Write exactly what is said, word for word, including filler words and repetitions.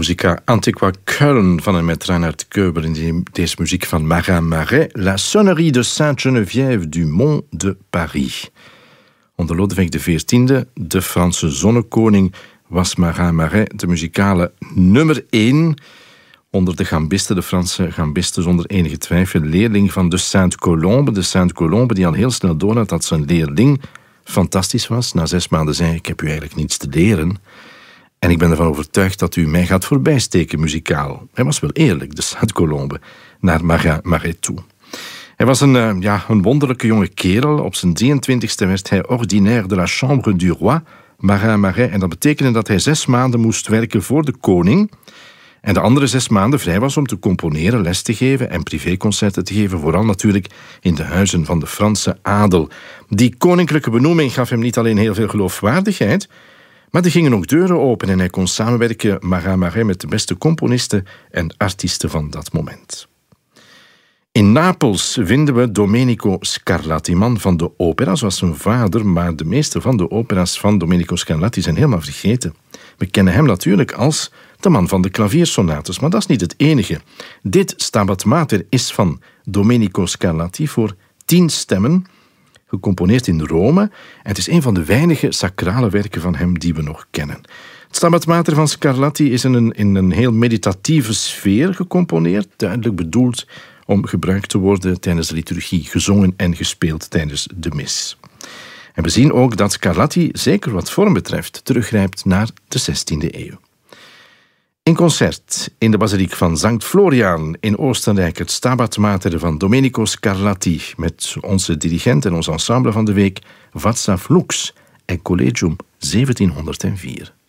Musica Antiqua Köln van en met Reinhard Keuber in deze muziek van Marin Marais. La sonnerie de Sainte-Geneviève du Mont de Paris. Onder Lodewijk de veertiende, de Franse zonnekoning, was Marin Marais de muzikale nummer één. Onder de gambisten, de Franse gambisten, zonder enige twijfel, leerling van de Sainte-Colombe. De Sainte-Colombe die al heel snel doorhad dat zijn leerling fantastisch was. Na zes maanden zei: ik heb u eigenlijk niets te leren. En ik ben ervan overtuigd dat u mij gaat voorbijsteken muzikaal. Hij was wel eerlijk, de Sainte-Colombe, naar Marin Marais toe. Hij was een, uh, ja, een wonderlijke jonge kerel. Op zijn drieëntwintigste werd hij ordinaire de la Chambre du Roi, Marin Marais. En dat betekende dat hij zes maanden moest werken voor de koning. En de andere zes maanden vrij was om te componeren, les te geven en privéconcerten te geven. Vooral natuurlijk in de huizen van de Franse adel. Die koninklijke benoeming gaf hem niet alleen heel veel geloofwaardigheid, maar er gingen ook deuren open en hij kon samenwerken, Marin Marais, met de beste componisten en artiesten van dat moment. In Napels vinden we Domenico Scarlatti, man van de opera, zoals zijn vader, maar de meeste van de opera's van Domenico Scarlatti zijn helemaal vergeten. We kennen hem natuurlijk als de man van de klaviersonates, maar dat is niet het enige. Dit Stabat Mater is van Domenico Scarlatti voor tien stemmen, gecomponeerd in Rome. En het is een van de weinige sacrale werken van hem die we nog kennen. Het Stabat Mater van Scarlatti is in een, in een heel meditatieve sfeer gecomponeerd, duidelijk bedoeld om gebruikt te worden tijdens de liturgie, gezongen en gespeeld tijdens de mis. En we zien ook dat Scarlatti, zeker wat vorm betreft, teruggrijpt naar de zestiende eeuw. In concert in de basiliek van Sankt Floriaan in Oostenrijk het Stabat Mater van Domenico Scarlatti met onze dirigent en ons ensemble van de week Václav Lux en Collegium zeventienhonderdvier.